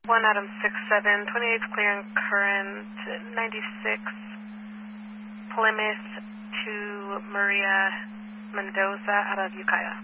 1 Adam 67, 28's clear and current, 96 Plymouth to Maria Mendoza out of Ukiah.